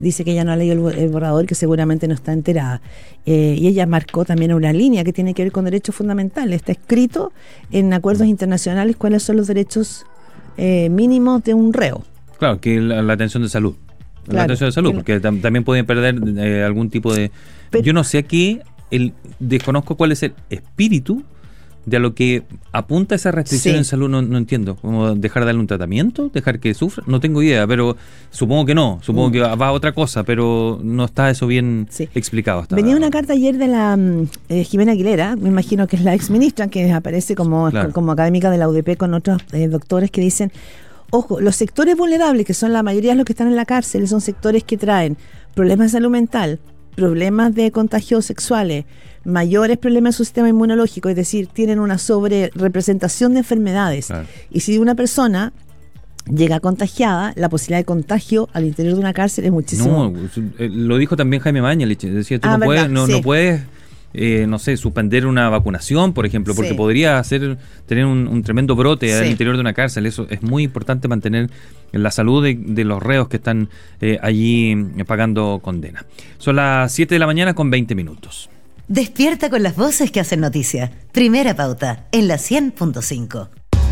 dice que ella no ha leído el borrador, que seguramente no está enterada. Y ella marcó también una línea que tiene que ver con derechos fundamentales. Está escrito en acuerdos internacionales cuáles son los derechos mínimos de un reo. Claro, que la atención de salud. Claro, la atención de salud, porque también pueden perder algún tipo de... Pero, yo no sé aquí, desconozco cuál es el espíritu de a lo que apunta esa restricción en salud, no entiendo. ¿Cómo dejar de darle un tratamiento? ¿Dejar que sufra? No tengo idea, pero supongo que no. Supongo que va a otra cosa, pero no está eso bien explicado. Venía una carta ayer de la Jimena Aguilera, me imagino que es la exministra, que aparece como académica de la UDP con otros doctores que dicen, ojo, los sectores vulnerables, que son la mayoría de los que están en la cárcel, son sectores que traen problemas de salud mental, problemas de contagios sexuales, mayores problemas de su sistema inmunológico, es decir, tienen una sobrerepresentación de enfermedades. Claro. Y si una persona llega contagiada, la posibilidad de contagio al interior de una cárcel es muchísimo. No, lo dijo también Jaime Mañalich, decía, tú no puedes no sé, suspender una vacunación, por ejemplo, porque podría tener un tremendo brote al interior de una cárcel. Eso es muy importante, mantener la salud de los reos que están allí pagando condena. Son las 7 de la mañana con 20 minutos. Despierta con las voces que hacen noticia. Primera Pauta, en la 100.5.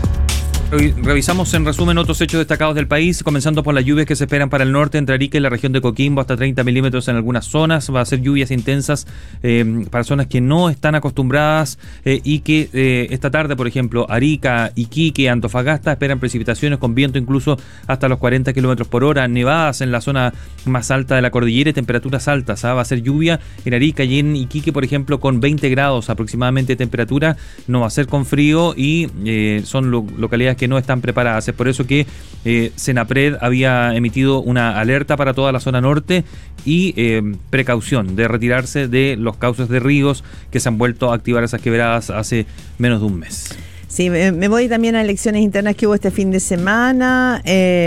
Revisamos en resumen otros hechos destacados del país, comenzando por las lluvias que se esperan para el norte, entre Arica y la región de Coquimbo, hasta 30 milímetros en algunas zonas. Va a ser lluvias intensas para zonas que no están acostumbradas y que esta tarde, por ejemplo, Arica, Iquique, Antofagasta esperan precipitaciones con viento incluso hasta los 40 kilómetros por hora, nevadas en la zona más alta de la cordillera y temperaturas altas. Va a ser lluvia en Arica y en Iquique, por ejemplo, con 20 grados aproximadamente de temperatura. No va a ser con frío y son localidades que no están preparadas. Es por eso que Senapred había emitido una alerta para toda la zona norte y precaución de retirarse de los cauces de ríos que se han vuelto a activar esas quebradas hace menos de un mes. Sí, me voy también a elecciones internas que hubo este fin de semana.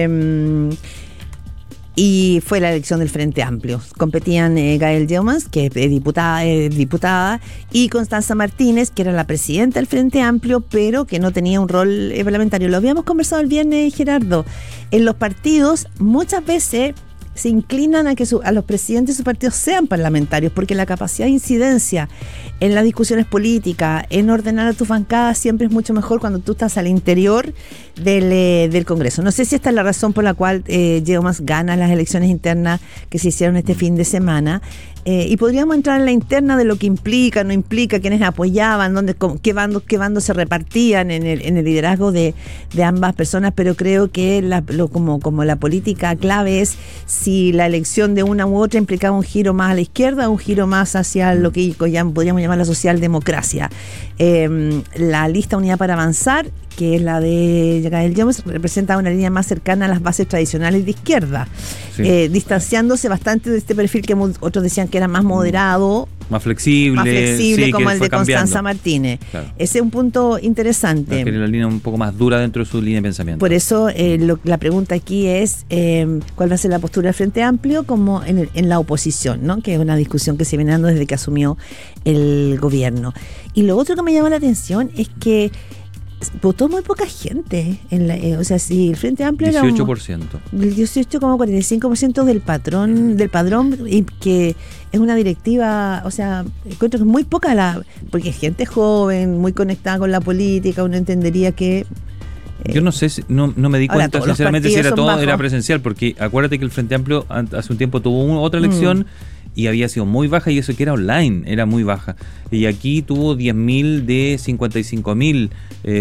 Y fue la elección del Frente Amplio. Competían Gael Yeomans, que es diputada, y Constanza Martínez, que era la presidenta del Frente Amplio, pero que no tenía un rol parlamentario. Lo habíamos conversado el viernes, Gerardo. En los partidos muchas veces se inclinan a que a los presidentes de sus partidos sean parlamentarios, porque la capacidad de incidencia en las discusiones políticas, en ordenar a tus bancadas, siempre es mucho mejor cuando tú estás al interior del Congreso. No sé si esta es la razón por la cual Yeomans gana las elecciones internas que se hicieron este fin de semana. Y podríamos entrar en la interna de lo que implica, no implica, quiénes apoyaban, qué bandos se repartían en el liderazgo de ambas personas, pero creo que como la política clave es si la elección de una u otra implicaba un giro más a la izquierda o un giro más hacia lo que ya podríamos llamar la socialdemocracia. La lista Unidad para Avanzar, que es la de Gael Yeomans, representa una línea más cercana a las bases tradicionales de izquierda, distanciándose bastante de este perfil que otros decían que era más moderado, más flexible como el de Constanza Martínez. Claro. Ese es un punto interesante. Tiene la línea un poco más dura dentro de su línea de pensamiento. Por eso la pregunta aquí es cuál va a ser la postura del Frente Amplio como en la oposición, ¿no? Que es una discusión que se viene dando desde que asumió el gobierno. Y lo otro que me llama la atención es que votó muy poca gente. O sea, si el Frente Amplio 18%. El 18,45% del padrón, y que es una directiva, o sea, encuentro que es muy poca porque es gente joven, muy conectada con la política, uno entendería que... Yo no sé, no me di cuenta sinceramente si era presencial, porque acuérdate que el Frente Amplio hace un tiempo tuvo otra elección y había sido muy baja, y eso que era online, era muy baja. Y aquí tuvo 10.000 de 55.000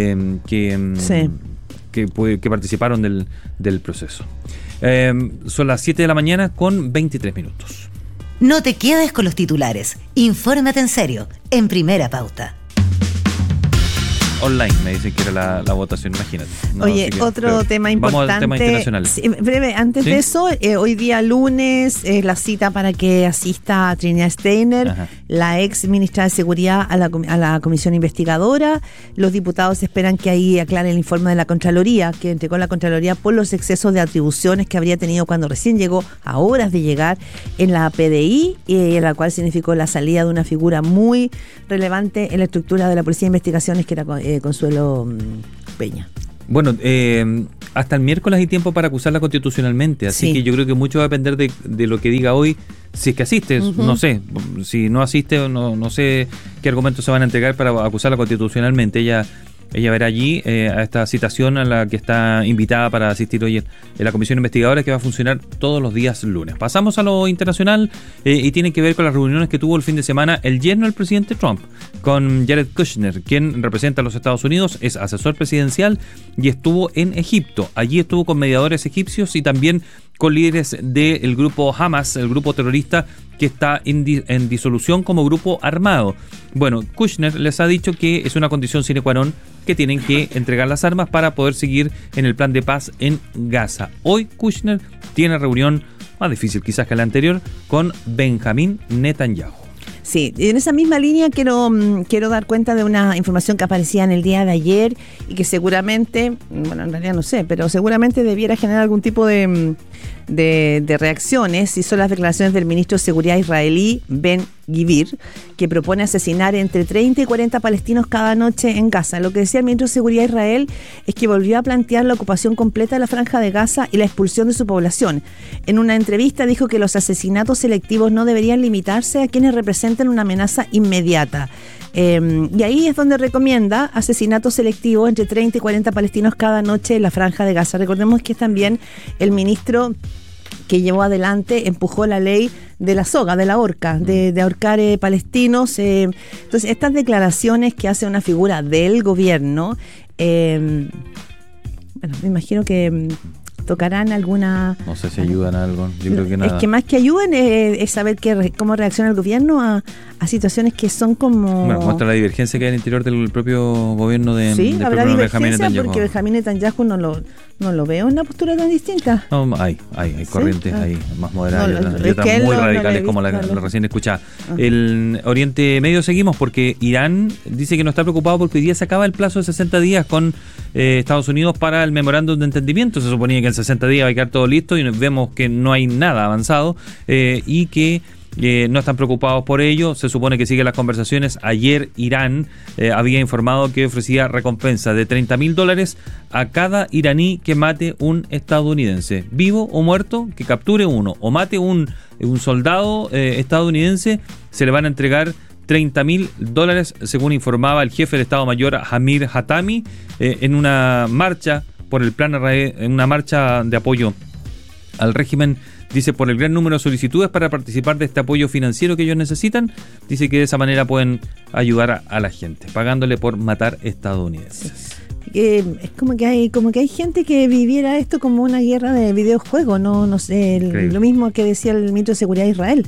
que participaron del proceso. Son las 7 de la mañana con 23 minutos. No te quedes con los titulares. Infórmate en serio, en Primera Pauta. Online, me dicen que era la votación, imagínate. No, oye, otro tema importante. Vamos al tema internacional. Sí, breve, antes de eso, hoy día lunes, la cita para que asista a Trinidad Steiner, la ex ministra de Seguridad, a la comisión investigadora. Los diputados esperan que ahí aclare el informe de la Contraloría, que entregó la Contraloría por los excesos de atribuciones que habría tenido cuando recién llegó, a horas de llegar, en la PDI, en la cual significó la salida de una figura muy relevante en la estructura de la Policía de Investigaciones, que era Consuelo Peña. Bueno, hasta el miércoles hay tiempo para acusarla constitucionalmente, así que yo creo que mucho va a depender de lo que diga hoy, si es que asiste, no sé, si no asiste, no sé qué argumentos se van a entregar para acusarla constitucionalmente. Ella verá allí a esta citación a la que está invitada para asistir hoy en la comisión investigadora, que va a funcionar todos los días lunes. Pasamos a lo internacional y tiene que ver con las reuniones que tuvo el fin de semana el yerno del presidente Trump con Jared Kushner, quien representa a los Estados Unidos, es asesor presidencial y estuvo en Egipto. Allí estuvo con mediadores egipcios y también con líderes del grupo Hamas, el grupo terrorista que está en disolución como grupo armado. Bueno, Kushner les ha dicho que es una condición sine qua non que tienen que entregar las armas para poder seguir en el plan de paz en Gaza. Hoy Kushner tiene reunión, más difícil quizás que la anterior, con Benjamín Netanyahu. Sí, en esa misma línea quiero dar cuenta de una información que aparecía en el día de ayer y que seguramente, bueno, en realidad no sé, pero seguramente debiera generar algún tipo de reacciones, y son las declaraciones del ministro de Seguridad israelí Ben Gvir, que propone asesinar entre 30 y 40 palestinos cada noche en Gaza. Lo que decía el ministro de Seguridad de Israel es que volvió a plantear la ocupación completa de la Franja de Gaza y la expulsión de su población. En una entrevista dijo que los asesinatos selectivos no deberían limitarse a quienes representen una amenaza inmediata. Y ahí es donde recomienda asesinatos selectivos entre 30 y 40 palestinos cada noche en la Franja de Gaza. Recordemos que es también el ministro que llevó adelante, empujó la ley de la soga, de la horca, de ahorcar palestinos. Entonces, estas declaraciones que hace una figura del gobierno, bueno, me imagino que tocarán alguna... No sé si ayudan a algo, yo creo que nada. Es que más que ayuden es saber cómo reacciona el gobierno a situaciones que son como... Bueno, muestra la divergencia que hay en el interior del propio gobierno de habrá divergencia porque Benjamín Netanyahu no lo veo en una postura tan distinta. No, hay corrientes ahí más moderadas y otras muy radicales como la recién escuchada. El Oriente Medio seguimos porque Irán dice que no está preocupado porque hoy día se acaba el plazo de 60 días con Estados Unidos para el memorándum de entendimiento. Se suponía que en 60 días va a quedar todo listo y vemos que no hay nada avanzado y que no están preocupados por ello. Se supone que siguen las conversaciones. Ayer Irán había informado que ofrecía recompensa de $30,000 a cada iraní que mate un estadounidense, vivo o muerto, que capture uno o mate un soldado estadounidense. Se le van a entregar $30,000, según informaba el jefe del Estado Mayor Amir Hatami, en una marcha por el plan, en una marcha de apoyo al régimen. Dice, por el gran número de solicitudes para participar de este apoyo financiero que ellos necesitan, dice que de esa manera pueden ayudar a la gente, pagándole por matar estadounidenses. Es como que hay gente que viviera esto como una guerra de videojuegos, no sé, lo mismo que decía el ministro de Seguridad de Israel.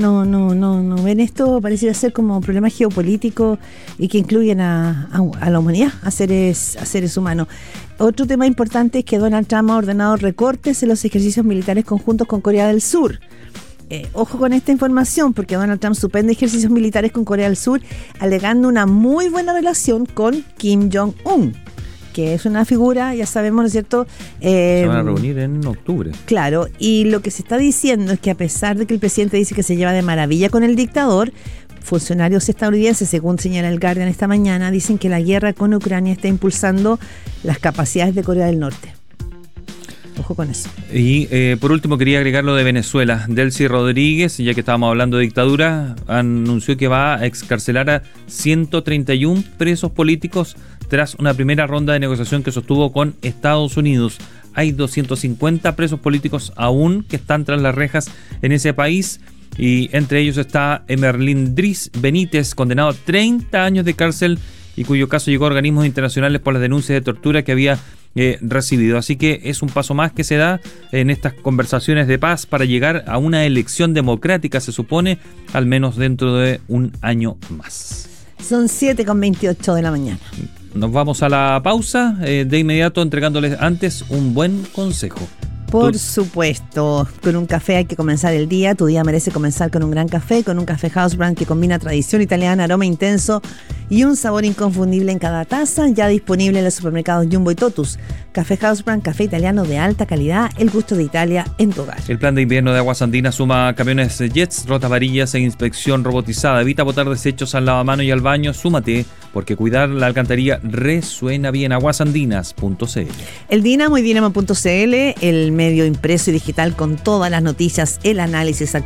No ven esto, pareciera ser como problemas geopolíticos y que incluyen a la humanidad, a seres humanos. Otro tema importante es que Donald Trump ha ordenado recortes en los ejercicios militares conjuntos con Corea del Sur. Ojo con esta información, porque Donald Trump suspende ejercicios militares con Corea del Sur, alegando una muy buena relación con Kim Jong-un, que es una figura, ya sabemos, ¿no es cierto? Se van a reunir en octubre. Claro, y lo que se está diciendo es que a pesar de que el presidente dice que se lleva de maravilla con el dictador, funcionarios estadounidenses, según señala el Guardian esta mañana, dicen que la guerra con Ucrania está impulsando las capacidades de Corea del Norte. Ojo con eso. Y por último quería agregar lo de Venezuela. Delcy Rodríguez, ya que estábamos hablando de dictadura, anunció que va a excarcelar a 131 presos políticos tras una primera ronda de negociación que sostuvo con Estados Unidos. Hay 250 presos políticos aún que están tras las rejas en ese país, y entre ellos está Emerlindris Benítez, condenado a 30 años de cárcel y cuyo caso llegó a organismos internacionales por las denuncias de tortura que había recibido. Así que es un paso más que se da en estas conversaciones de paz para llegar a una elección democrática, se supone, al menos dentro de un año más. Son 7:28 de la mañana. Nos vamos a la pausa, de inmediato entregándoles antes un buen consejo. Por supuesto, con un café hay que comenzar el día. Tu día merece comenzar con un gran café, con un café House Brand que combina tradición italiana, aroma intenso y un sabor inconfundible en cada taza, ya disponible en los supermercados Jumbo y Totus. Café Housebrand, café italiano de alta calidad, el gusto de Italia en tu hogar. El plan de invierno de Aguas Andinas suma camiones Jets, rotas varillas e inspección robotizada. Evita botar desechos al lavamano y al baño. Súmate, porque cuidar la alcantarilla resuena bien. Aguasandinas.cl. El Dinamo y Dinamo.cl, el medio impreso y digital con todas las noticias, el análisis